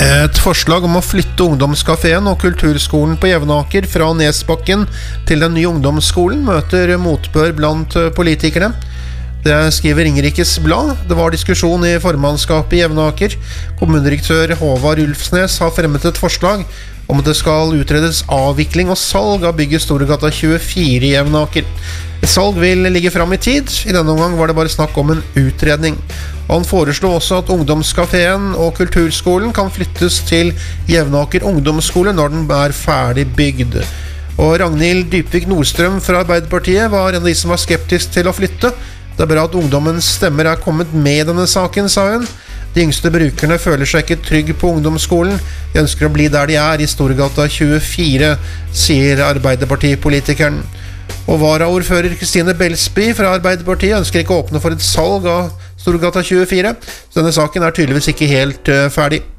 Et forslag om å flytte ungdomskaféen og kulturskolen på Jevnaker fra Nesbakken til den nye ungdomsskolen møter motbør blant politikerne. Det skriver Ringerikes Blad. Det var diskusjon i formannskapet i Jevnaker. Kommunedirektør Håvard Ulfsnes har fremmet et forslag om at det skal utredes avvikling og salg av bygget Storegata 24 i Jevnaker. Et salg vil ligge fram i tid. I denne omgang var det bare snakk om en utredning. Han foreslo også at ungdomskaféen og kulturskolen kan flyttes til Jevnaker ungdomsskole når den er ferdig bygd. Og Ragnhild Dybvik Nordstrøm fra Arbeiderpartiet var en av de som var skeptisk til å flytte. Det er bra at ungdommens stemmer er kommet med i denne saken, sa hun. De yngste brukerne føler seg ikke trygg på ungdomsskolen. De ønsker å bli der de er, i Storegata 24, sier Arbeiderpartipolitikeren. Og varaordfører Kristine Belsby fra Arbeiderpartiet ønsker ikke å åpne for et salg av Storegata 24, så denne saken er tydeligvis ikke helt ferdig.